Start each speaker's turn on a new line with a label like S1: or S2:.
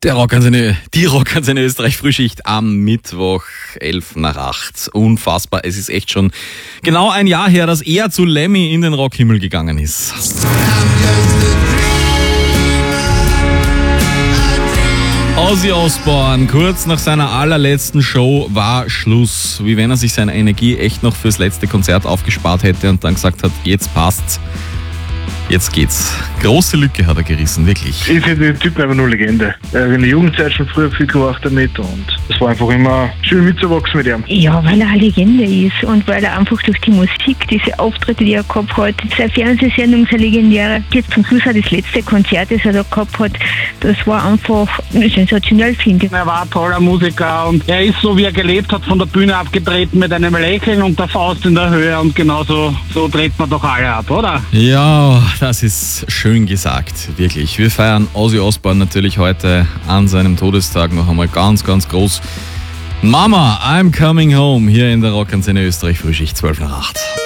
S1: Die Rockantenne Österreich Frühschicht am Mittwoch 7:55. Unfassbar, es ist echt schon genau ein Jahr her, dass er zu Lemmy in den Rockhimmel gegangen ist. Ozzy Osbourne, kurz nach seiner allerletzten Show war Schluss. Wie wenn er sich seine Energie echt noch fürs letzte Konzert aufgespart hätte und dann gesagt hat, jetzt passt's. Jetzt geht's. Große Lücke hat er gerissen, wirklich.
S2: Ich finde den Typen einfach nur Legende. Er hat in der Jugendzeit schon früher viel gemacht damit und es war einfach immer schön mitzuwachsen mit ihm.
S3: Ja, weil er eine Legende ist und weil er einfach durch die Musik, diese Auftritte, die er gehabt hat, seine Fernsehsendung, seine legendäre, jetzt zum Schluss auch das letzte Konzert, das er da gehabt hat, das war einfach sensationell, finde ich.
S4: Er war ein toller Musiker und er ist so, wie er gelebt hat, von der Bühne abgetreten mit einem Lächeln und der Faust in der Höhe und genauso so dreht man doch alle ab, oder?
S1: Ja, das ist schön gesagt, wirklich. Wir feiern Ozzy Osbourne natürlich heute an seinem Todestag noch einmal ganz, ganz groß. Mama, I'm coming home, hier in der Rockantenne Österreich Frühschicht 7:55.